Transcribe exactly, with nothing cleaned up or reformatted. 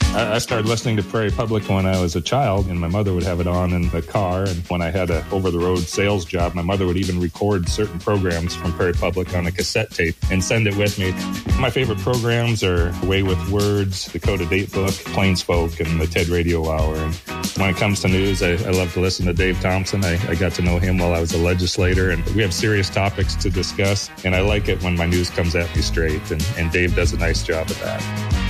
I started listening to Prairie Public when I was a child, and my mother would have it on in the car. And when I had a over-the-road sales job, my mother would even record certain programs from Prairie Public on a cassette tape and send it with me. My favorite programs are Way with Words, Dakota Date Book, Plains Folk, and the Ted Radio Hour. And when it comes to news, I, I love to listen to Dave Thompson. I, I got to know him while I was a legislator, and we have serious topics to discuss. And I like it when my news comes at me straight, and, and Dave does a nice job of that.